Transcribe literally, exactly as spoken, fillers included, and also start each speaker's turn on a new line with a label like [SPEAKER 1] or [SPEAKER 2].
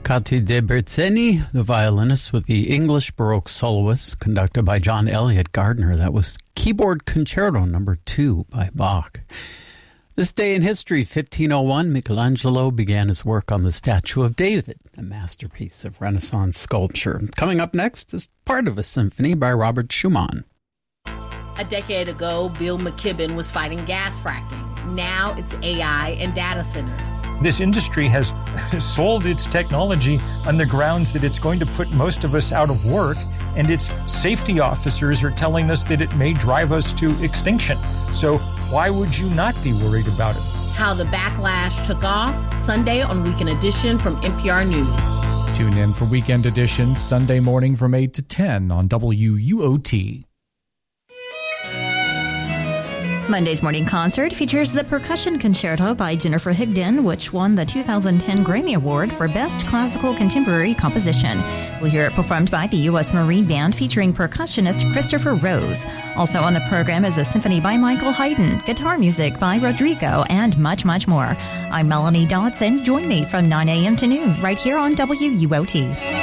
[SPEAKER 1] Cati de Berzeni, the violinist with the English Baroque soloist, conducted by John Elliott Gardner. That was Keyboard Concerto number two by Bach. This day in history, fifteen oh one, Michelangelo began his work on the Statue of David, a masterpiece of Renaissance sculpture. Coming up next is part of a symphony by Robert Schumann.
[SPEAKER 2] A decade ago, Bill McKibben was fighting gas fracking. Now it's A I and data centers.
[SPEAKER 3] This industry has sold its technology on the grounds that it's going to put most of us out of work, and its safety officers are telling us that it may drive us to extinction. So why would you not be worried about it?
[SPEAKER 2] How the backlash took off, Sunday on Weekend Edition from N P R News.
[SPEAKER 4] Tune in for Weekend Edition Sunday morning from eight to ten on W U O T.
[SPEAKER 5] Monday's Morning Concert features the Percussion Concerto by Jennifer Higdon, which won the two thousand ten Grammy Award for Best Classical Contemporary Composition. We'll hear it performed by the U S Marine Band featuring percussionist Christopher Rose. Also on the program is a symphony by Michael Haydn, guitar music by Rodrigo, and much, much more. I'm Melanie Dodson. Join me from nine a.m. to noon right here on W U O T.